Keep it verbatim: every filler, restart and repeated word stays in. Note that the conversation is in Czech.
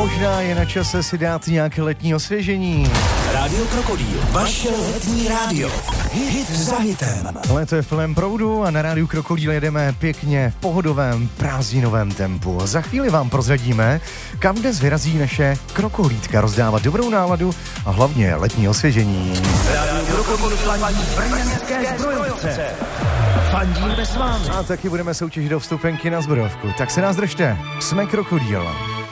Možná je na čase si dát nějaké letní osvěžení. Rádio Krokodýl, vaše letní rádio. Hit za hitem. Léto je v plném proudu a na Rádiu Krokodýl jedeme pěkně v pohodovém prázdninovém tempu. Za chvíli vám prozradíme, kam dnes vyrazí naše krokolítka rozdávat dobrou náladu a hlavně letní osvěžení. Rádio Krokodýl fandí brněnské zbrojovce. Fandíme s vámi. A taky budeme soutěžit o vstupenky na zbrojovku. Tak se nás držte. Jsme Krokodýl.